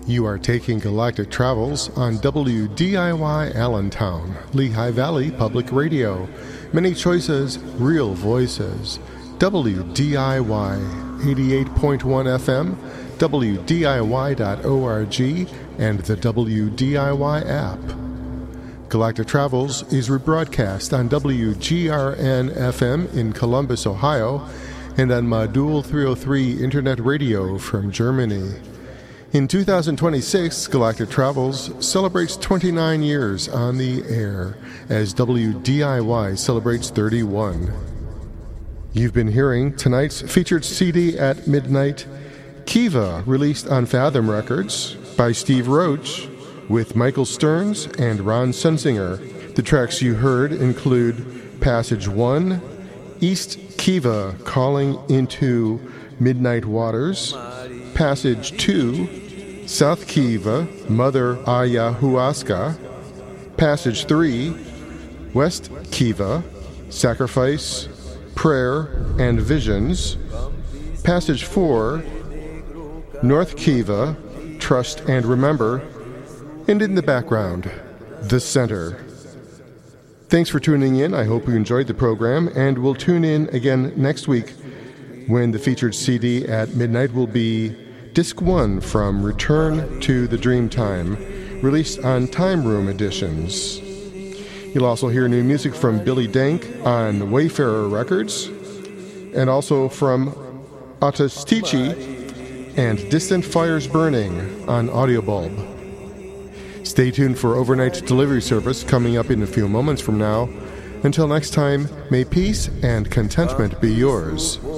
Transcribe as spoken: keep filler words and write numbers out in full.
You are taking Galactic Travels on W D I Y Allentown, Lehigh Valley Public Radio. Many choices, real voices. W D I Y eighty-eight point one F M, W D I Y dot org, and the W D I Y app. Galactic Travels is rebroadcast on W G R N F M in Columbus, Ohio, and on Modul three oh three Internet Radio from Germany. In two thousand twenty-six, Galactic Travels celebrates twenty-nine years on the air as W D I Y celebrates thirty-one. You've been hearing tonight's featured C D at midnight, Kiva, released on Fathom Records by Steve Roach with Michael Stearns and Ron Sensinger. The tracks you heard include Passage one, East Kiva Calling into Midnight Waters, Passage two, South Kiva, Mother Ayahuasca, Passage three, West Kiva, Sacrifice, Prayer, and Visions, Passage four, North Kiva, Trust and Remember, and in the background, The Center. Thanks for tuning in. I hope you enjoyed the program, and we'll tune in again next week when the featured C D at midnight will be Disc one from Return to the Dreamtime, released on Time Room editions. You'll also hear new music from Billy Dank on Wayfarer Records, and also from Autostici and Distant Fires Burning on Audiobulb. Stay tuned for overnight delivery service coming up in a few moments from now. Until next time, may peace and contentment be yours.